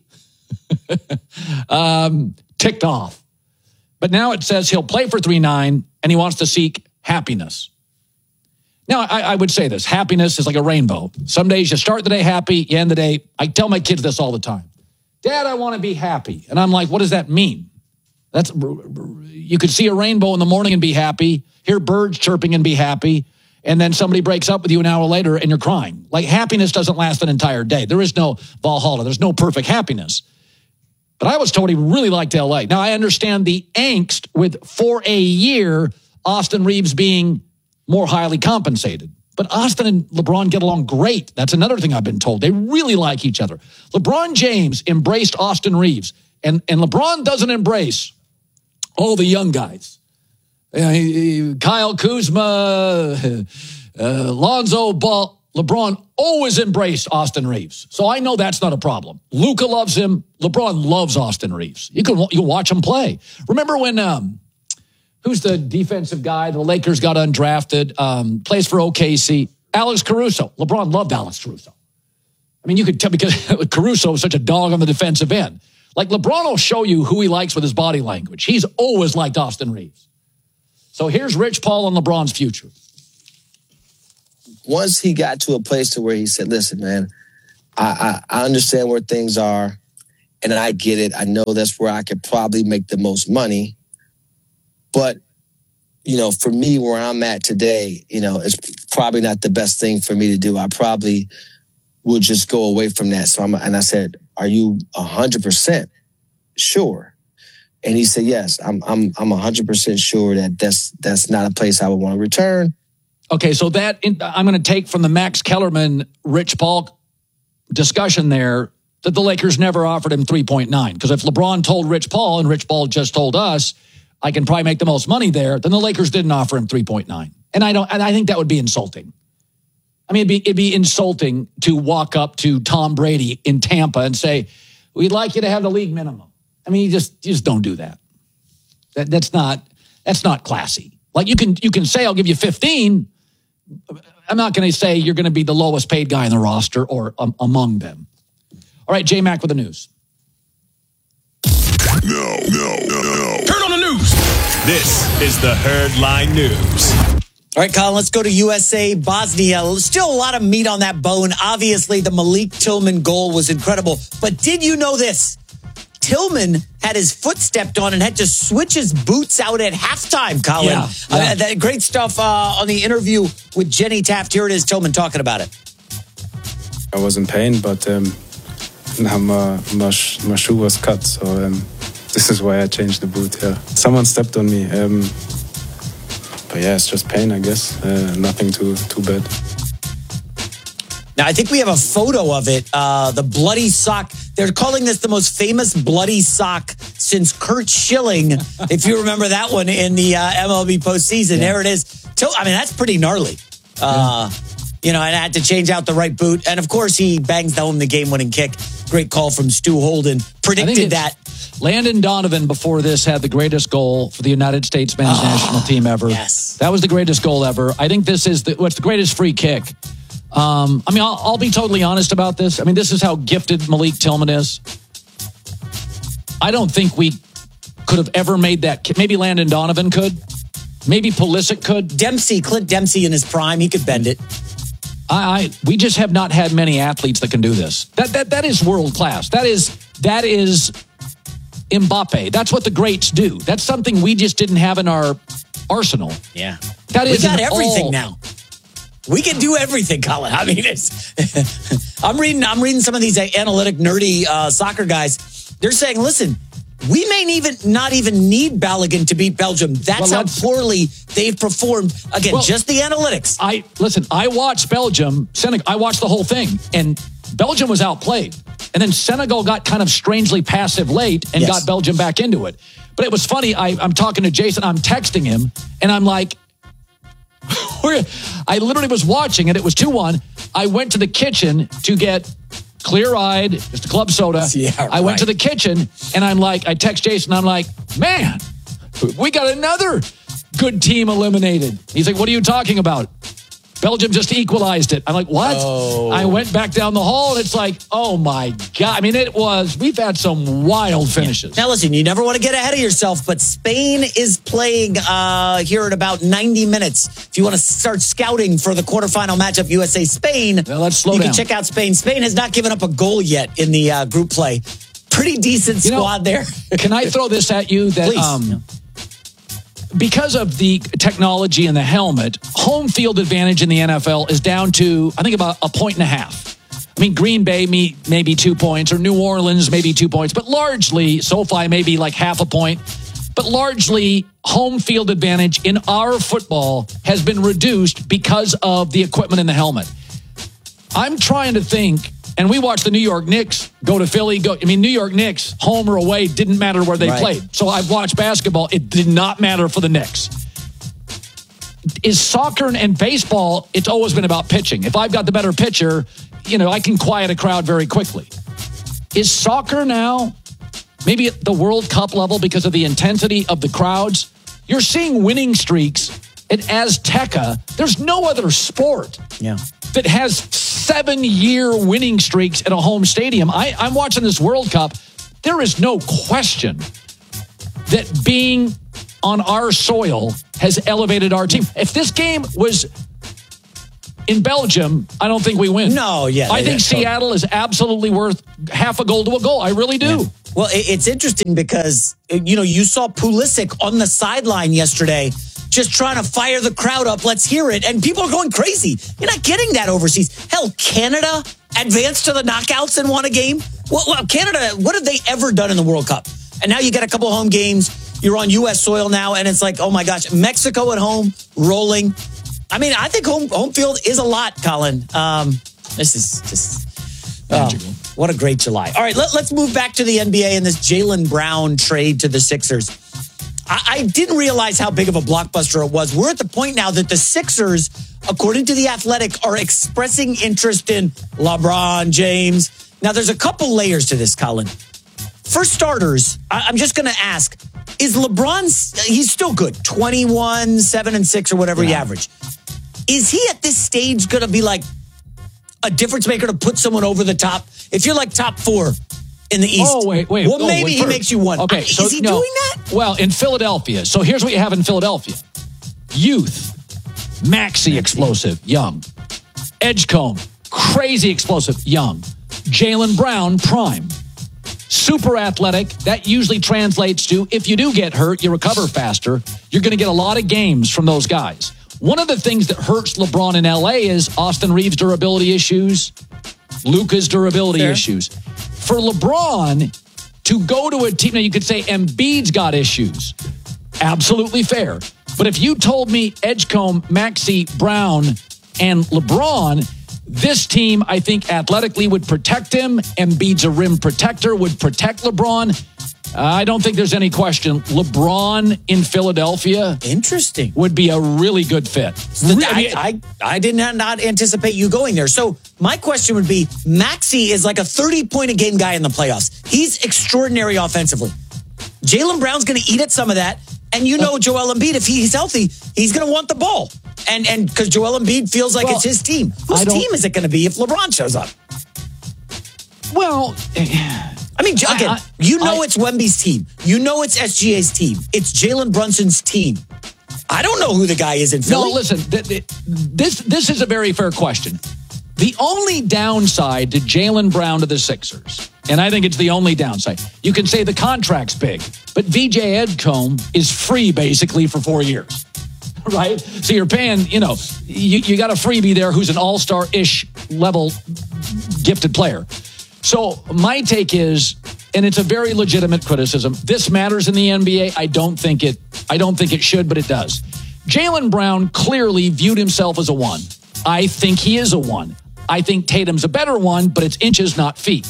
ticked off. But now it says he'll play for 3.9 and he wants to seek happiness. Now, I would say this. Happiness is like a rainbow. Some days you start the day happy, you end the day. I tell my kids this all the time. Dad, I want to be happy. And I'm like, what does that mean? You could see a rainbow in the morning and be happy, hear birds chirping and be happy, and then somebody breaks up with you an hour later and you're crying. Like, happiness doesn't last an entire day. There is no Valhalla. There's no perfect happiness. But I was told he really liked L.A. Now, I understand the angst with, for a year, Austin Reeves being more highly compensated. But Austin and LeBron get along great. That's another thing I've been told. They really like each other. LeBron James embraced Austin Reeves, and LeBron doesn't embrace all the young guys. Kyle Kuzma, Lonzo Ball. LeBron always embraced Austin Reeves. So I know that's not a problem. Luka loves him. LeBron loves Austin Reeves. You'll watch him play. Remember when... who's the defensive guy? The Lakers got undrafted, plays for OKC. Alex Caruso. LeBron loved Alex Caruso. I mean, you could tell because Caruso was such a dog on the defensive end. Like, LeBron will show you who he likes with his body language. He's always liked Austin Reeves. So here's Rich Paul on LeBron's future. Once he got to a place to where he said, listen, man, I understand where things are, and I get it. I know that's where I could probably make the most money. But, for me, where I'm at today, it's probably not the best thing for me to do. I probably will just go away from that. So I said, are you 100% sure? And he said, yes, I'm 100% sure that that's not a place I would want to return. Okay, so that I'm going to take from the Max Kellerman, Rich Paul discussion there that the Lakers never offered him 3.9. Because if LeBron told Rich Paul and Rich Paul just told us, I can probably make the most money there, then the Lakers didn't offer him 3.9. And I think that would be insulting. I mean, it'd be insulting to walk up to Tom Brady in Tampa and say, we'd like you to have the league minimum. I mean, you just don't do that. That's not classy. Like you can say, I'll give you 15. I'm not going to say you're going to be the lowest paid guy in the roster or among them. All right, J-Mac with the news. No. Turn on the news. This is the Herdline News. All right, Colin, let's go to USA Bosnia. Still a lot of meat on that bone. Obviously, the Malik Tillman goal was incredible. But did you know this? Tillman had his foot stepped on and had to switch his boots out at halftime, Colin. Yeah. Great stuff on the interview with Jenny Taft. Here it is, Tillman talking about it. I was in pain, but now my shoe was cut, so this is why I changed the boot. Yeah, someone stepped on me. But yeah, it's just pain, I guess. Nothing too bad. Now, I think we have a photo of it. The bloody sock. They're calling this the most famous bloody sock since Curt Schilling, if you remember that one in the MLB postseason. Yeah. There it is. I mean, that's pretty gnarly. And I had to change out the right boot. And, of course, he bangs home the game-winning kick. Great call from Stu Holden. Predicted that. Landon Donovan, before this, had the greatest goal for the United States men's national team ever. Yes. That was the greatest goal ever. I think this is what's the greatest free kick. I'll be totally honest about this. I mean, this is how gifted Malik Tillman is. I don't think we could have ever made that. Maybe Landon Donovan could. Maybe Pulisic could. Clint Dempsey in his prime, he could bend it. We just have not had many athletes that can do this. That is world class. That is Mbappe. That's what the greats do. That's something we just didn't have in our arsenal. Yeah. We got everything now. We can do everything, Colin. I mean, I'm reading some of these analytic, nerdy soccer guys. They're saying, listen, we may not even need Balogun to beat Belgium. That's how poorly they've performed. Again, just the analytics. I watched Belgium, Senegal. I watched the whole thing, and Belgium was outplayed. And then Senegal got kind of strangely passive late and got Belgium back into it. But it was funny. I'm talking to Jason. I'm texting him, and I'm like, I literally was watching it. It was 2-1. I went to the kitchen to get clear-eyed, just a club soda. Yeah, I went to the kitchen, and I text Jason, I'm like, man, we got another good team eliminated. He's like, what are you talking about? Belgium just equalized it. I'm like, what? Oh. I went back down the hall, and it's like, oh, my God. I mean, we've had some wild finishes. Yeah. Now, listen, you never want to get ahead of yourself, but Spain is playing here in about 90 minutes. If you want to start scouting for the quarterfinal matchup, USA-Spain, let's slow down. You can check out Spain. Spain has not given up a goal yet in the group play. Pretty decent squad there. Can I throw this at you? That, please. Because of the technology in the helmet, home field advantage in the NFL is down to, I think, about 1.5. I mean, Green Bay maybe 2 points, or New Orleans maybe 2 points, but largely, SoFi maybe like half a point. But largely, home field advantage in our football has been reduced because of the equipment in the helmet. I'm trying to think, and we watched the New York Knicks go to Philly. New York Knicks, home or away, didn't matter where they played. So I've watched basketball. It did not matter for the Knicks. Is soccer and baseball, it's always been about pitching. If I've got the better pitcher, I can quiet a crowd very quickly. Is soccer now, maybe at the World Cup level because of the intensity of the crowds, you're seeing winning streaks at Azteca. There's no other sport that has 7-year winning streaks at a home stadium. I'm watching this World Cup. There is no question that being on our soil has elevated our team. If this game was in Belgium, I don't think we win. No, yeah. I think Seattle is absolutely worth half a goal to a goal. I really do. Yeah. Well, it's interesting because, you saw Pulisic on the sideline yesterday just trying to fire the crowd up. Let's hear it. And people are going crazy. You're not getting that overseas. Hell, Canada advanced to the knockouts and won a game. Well, Canada, what have they ever done in the World Cup? And now you get a couple home games. You're on U.S. soil now, and it's like, oh my gosh, Mexico at home, rolling. I mean, I think home field is a lot, Colin. This is just magical. What a great July. All right, let's move back to the NBA and this Jaylen Brown trade to the Sixers. I didn't realize how big of a blockbuster it was. We're at the point now that the Sixers, according to The Athletic, are expressing interest in LeBron James. Now, there's a couple layers to this, Colin. For starters, I'm just going to ask, is LeBron, he's still good, 21, 7 and 6 or whatever he averaged. Is he at this stage going to be like a difference maker to put someone over the top? If you're like top 4 in the East. Oh, wait. Well, maybe he makes you one. Okay. Is he doing that? Well, in Philadelphia. So here's what you have in Philadelphia. Youth, Maxey explosive, young. Edgecombe, crazy explosive, young. Jaylen Brown, prime. Super athletic. That usually translates to, if you do get hurt, you recover faster. You're going to get a lot of games from those guys. One of the things that hurts LeBron in LA is Austin Reeves' durability issues, Luka's durability issues. For LeBron to go to a team, now you could say Embiid's got issues. Absolutely fair. But if you told me Edgecombe, Maxey, Brown, and LeBron, this team, I think, athletically would protect him. Embiid's a rim protector, would protect LeBron. I don't think there's any question. LeBron in Philadelphia, interesting, would be a really good fit. I did not anticipate you going there. So my question would be, Maxey is like a 30-point-a-game guy in the playoffs. He's extraordinary offensively. Jaylen Brown's going to eat at some of that. And Joel Embiid, if he's healthy, he's going to want the ball. And because Joel Embiid feels like it's his team. Whose team is it going to be if LeBron shows up? Well, I mean, again, it's Wemby's team. It's SGA's team. It's Jalen Brunson's team. I don't know who the guy is in Philly. No, listen, this is a very fair question. The only downside to Jaylen Brown to the Sixers, and I think it's the only downside, you can say the contract's big, but VJ Edgecombe is free basically for 4 years, right? So you're paying, you got a freebie there who's an all-star-ish level gifted player. So my take is, and it's a very legitimate criticism, this matters in the NBA. I don't think it should, but it does. Jaylen Brown clearly viewed himself as a 1. I think he is a 1. I think Tatum's a better 1, but it's inches, not feet.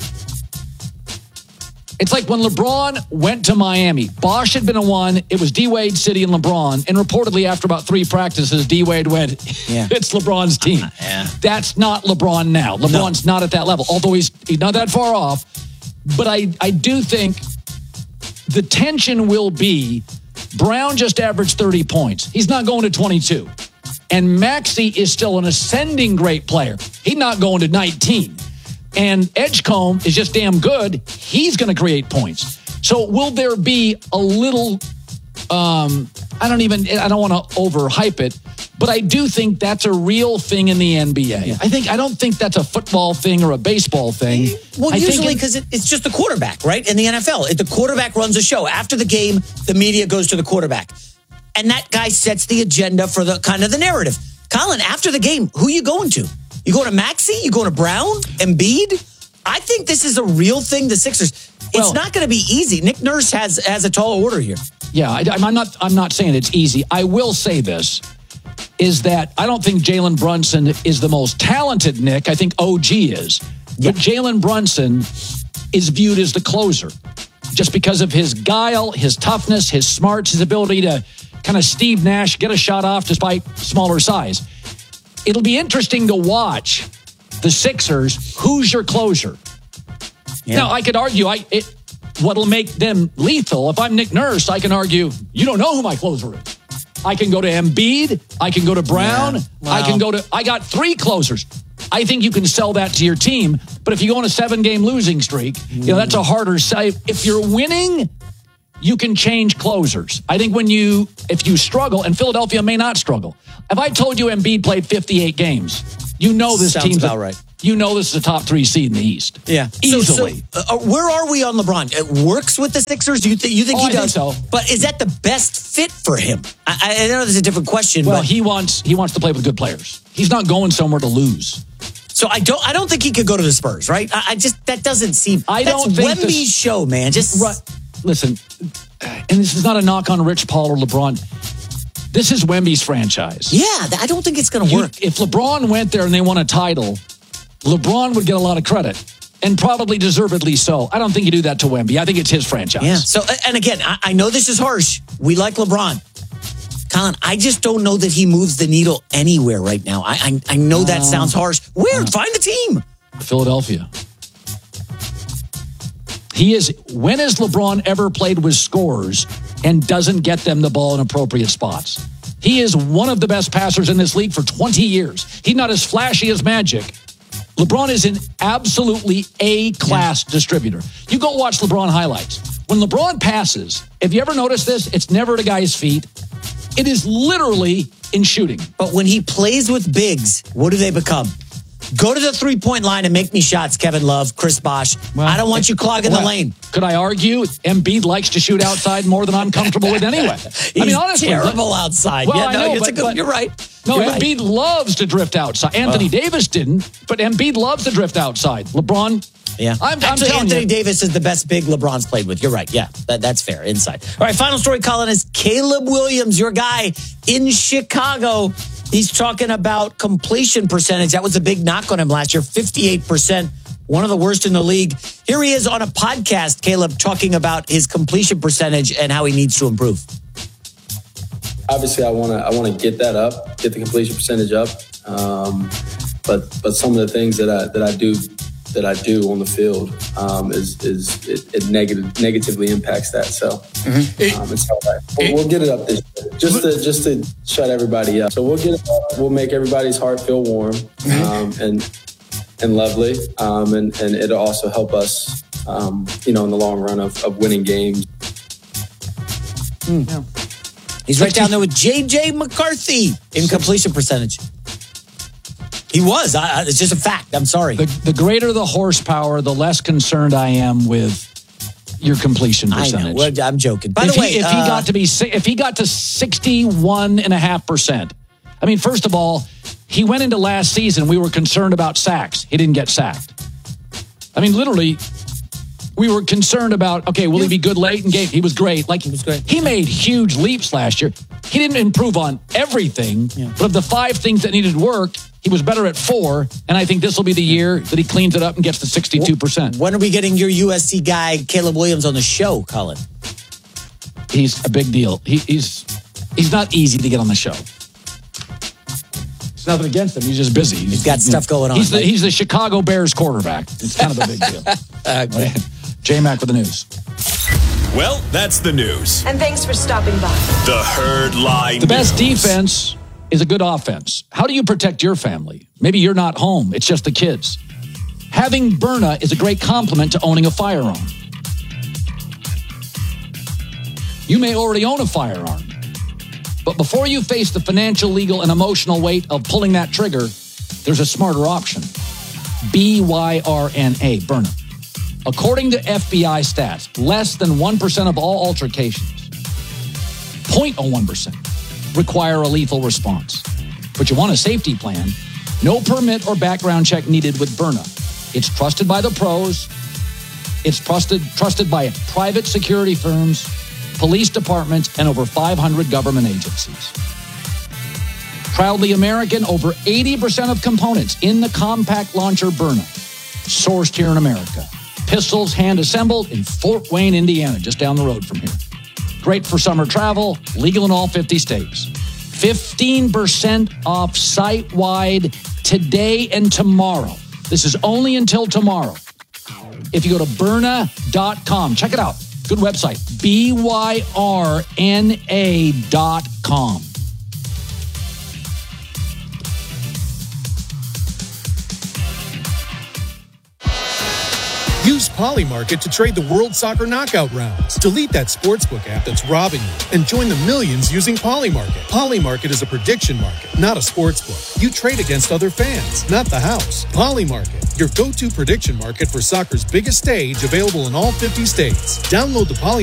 It's like when LeBron went to Miami. Bosh had been a 1. It was D-Wade, City, and LeBron. And reportedly, after about 3 practices, D-Wade went, it's LeBron's team. That's not LeBron now. LeBron's not at that level, although he's not that far off. But I do think the tension will be Brown just averaged 30 points. He's not going to 22. And Maxey is still an ascending great player. He's not going to 19. And Edgecombe is just damn good. He's going to create points. So will there be a little, I don't want to overhype it, but I do think that's a real thing in the NBA. Yeah. I don't think that's a football thing or a baseball thing. Well, usually because it's just the quarterback, right? In the NFL, the quarterback runs a show. After the game, the media goes to the quarterback. And that guy sets the agenda for the kind of the narrative. Colin, after the game, who are you going to? You going to Maxey? You going to Brown? Embiid? I think this is a real thing, the Sixers. It's not going to be easy. Nick Nurse has a tall order here. Yeah, I'm not saying it's easy. I will say this, is that I don't think Jalen Brunson is the most talented Nick. I think OG is. But Jalen Brunson is viewed as the closer just because of his guile, his toughness, his smarts, his ability to kind of Steve Nash, get a shot off despite smaller size. It'll be interesting to watch the Sixers. Who's your closer? Yeah. Now, I could argue what'll make them lethal. If I'm Nick Nurse, I can argue, you don't know who my closer is. I can go to Embiid. I can go to Brown. Yeah. Wow. I got 3 closers. I think you can sell that to your team. But if you go on a 7-game losing streak, that's a harder sell. If you're winning, you can change closers. I think if you struggle, and Philadelphia may not struggle. If I told you Embiid played 58 games, you know this Sounds team's about right. You know this is a top 3 seed in the East. Yeah, easily. So, where are we on LeBron? It works with the Sixers. You think he does? Think so. But is that the best fit for him? I know this is a different question. Well, but he wants to play with good players. He's not going somewhere to lose. So I don't think he could go to the Spurs, right? That doesn't seem. I don't think Wemby's show, man. Just listen, and this is not a knock on Rich Paul or LeBron. This is Wemby's franchise. Yeah, I don't think it's going to work. If LeBron went there and they won a title, LeBron would get a lot of credit, and probably deservedly so. I don't think you do that to Wemby. I think it's his franchise. Yeah. So, and again, I know this is harsh. We like LeBron. Colin, I just don't know that he moves the needle anywhere right now. I know that sounds harsh. Where? Find a team. Philadelphia. When has LeBron ever played with scorers and doesn't get them the ball in appropriate spots? He is one of the best passers in this league for 20 years. He's not as flashy as Magic. LeBron is an absolutely A-class distributor. You go watch LeBron highlights. When LeBron passes, if you ever notice this, it's never at a guy's feet. It is literally in shooting. But when he plays with bigs, what do they become? Go to the three-point line and make me shots, Kevin Love, Chris Bosh. Well, I don't want you clogging the lane. Could I argue Embiid likes to shoot outside more than I'm comfortable with anyway? I mean, honestly, terrible outside. Well, yeah, I know, but you're right. No, you're Embiid right. loves to drift outside. Anthony Davis didn't, but Embiid loves to drift outside. LeBron, yeah. Actually, Anthony Davis is the best big LeBron's played with. You're right. Yeah, that's fair. Inside. All right, final story, Colin, is Caleb Williams, your guy in Chicago. He's talking about completion percentage. That was a big knock on him last year, 58%, one of the worst in the league. Here he is on a podcast, Caleb, talking about his completion percentage and how he needs to improve. Obviously, I want to get that up, get the completion percentage up. But some of the things that I do on the field it negatively impacts that. So it's all right. We'll get it up this year, just to shut everybody up. So we'll get it up. We'll make everybody's heart feel warm and lovely, and it'll also help us, in the long run of winning games. Yeah. He's right down there with J.J. McCarthy in completion percentage. He was. It's just a fact. I'm sorry. The greater the horsepower, the less concerned I am with your completion percentage. I know. I'm joking. By the way, if he got to 61.5%, I mean, first of all, he went into last season. We were concerned about sacks. He didn't get sacked. I mean, literally, we were concerned about, okay, will he be good late in game? He was great. He was great. He made huge leaps last year. He didn't improve on everything, but of the 5 things that needed work, he was better at 4, and I think this will be the year that he cleans it up and gets to 62%. When are we getting your USC guy, Caleb Williams, on the show, Colin? He's a big deal. He's not easy to get on the show. It's nothing against him. He's just busy. He's got stuff going on. He's the Chicago Bears quarterback. It's kind of a big deal. Okay. J-Mac with the news. Well, that's the news. And thanks for stopping by. The Herd Lie The best News. defense is a good offense. How do you protect your family? Maybe you're not home. It's just the kids. Having Byrna is a great complement to owning a firearm. You may already own a firearm, but before you face the financial, legal, and emotional weight of pulling that trigger, there's a smarter option. BYRNA, Byrna. According to FBI stats, less than 1% of all altercations, 0.01%, require a lethal response. But you want a safety plan? No permit or background check needed with Byrna. It's trusted by the pros. It's trusted by private security firms, police departments, and over 500 government agencies. Proudly American, over 80% of components in the compact launcher Byrna sourced here in America. Pistols hand-assembled in Fort Wayne, Indiana, just down the road from here. Great for summer travel, legal in all 50 states. 15% off site-wide today and tomorrow. This is only until tomorrow. If you go to Byrna.com, check it out. Good website, BYRNA.com. Use Polymarket to trade the World Soccer Knockout rounds. Delete that sportsbook app that's robbing you and join the millions using Polymarket. Polymarket is a prediction market, not a sportsbook. You trade against other fans, not the house. Polymarket, your go-to prediction market for soccer's biggest stage, available in all 50 states. Download the Polymarket